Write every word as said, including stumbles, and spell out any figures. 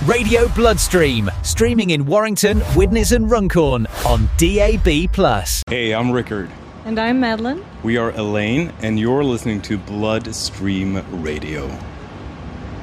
Radio Bloodstream, streaming in Warrington, Widnes and Runcorn on D A B plus. Hey, I'm Rickard. And I'm Madeline. We are Elaine, and you're listening to Bloodstream Radio.